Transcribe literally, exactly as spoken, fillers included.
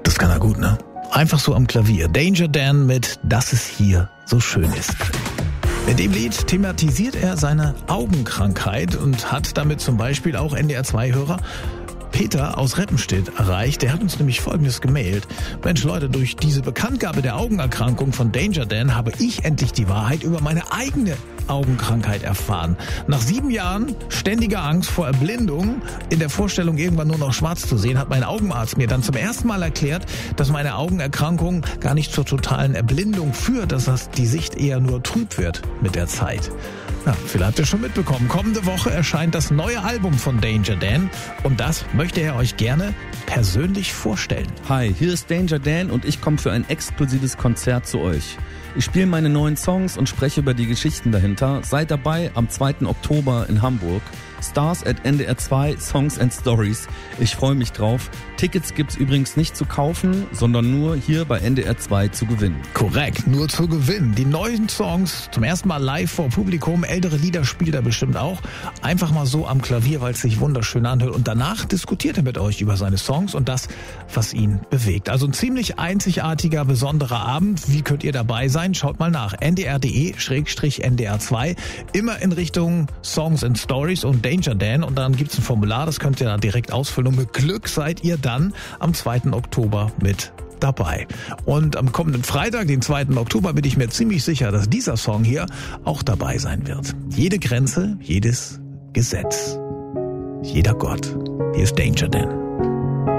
Das kann er gut, ne? Einfach so am Klavier. Danger Dan mit "Dass es hier so schön ist". In dem Lied thematisiert er seine Augenkrankheit und hat damit zum Beispiel auch N D R zwei Hörer Peter aus Reppenstedt erreicht. Der hat uns nämlich Folgendes gemailt. Mensch Leute, durch diese Bekanntgabe der Augenerkrankung von Danger Dan habe ich endlich die Wahrheit über meine eigene Augenkrankheit erfahren. Nach sieben Jahren ständiger Angst vor Erblindung, in der Vorstellung irgendwann nur noch schwarz zu sehen, hat mein Augenarzt mir dann zum ersten Mal erklärt, dass meine Augenerkrankung gar nicht zur totalen Erblindung führt, dass das die Sicht eher nur trüb wird mit der Zeit. Ja, vielleicht habt ihr schon mitbekommen. Kommende Woche erscheint das neue Album von Danger Dan und das möchte er euch gerne persönlich vorstellen. Hi, hier ist Danger Dan und ich komme für ein exklusives Konzert zu euch. Ich spiele meine neuen Songs und spreche über die Geschichten dahinter. Seid dabei am zweiten Oktober in Hamburg. Stars at N D R zwei, Songs and Stories. Ich freue mich drauf. Tickets gibt's übrigens nicht zu kaufen, sondern nur hier bei N D R zwei zu gewinnen. Korrekt, nur zu gewinnen. Die neuen Songs zum ersten Mal live vor Publikum. Ältere Lieder spielt er bestimmt auch. Einfach mal so am Klavier, weil es sich wunderschön anhört. Und danach diskutiert er mit euch über seine Songs und das, was ihn bewegt. Also ein ziemlich einzigartiger, besonderer Abend. Wie könnt ihr dabei sein? Schaut mal nach. N D R punkt de Schrägstrich N D R zwei. Immer in Richtung Songs and Stories und Danger Dan. Und dann gibt's ein Formular, das könnt ihr da direkt ausfüllen. Und mit Glück seid ihr dann am zweiten Oktober mit dabei. Und am kommenden Freitag, den zweiten Oktober, bin ich mir ziemlich sicher, dass dieser Song hier auch dabei sein wird. Jede Grenze, jedes Gesetz, jeder Gott. Hier ist Danger Dan.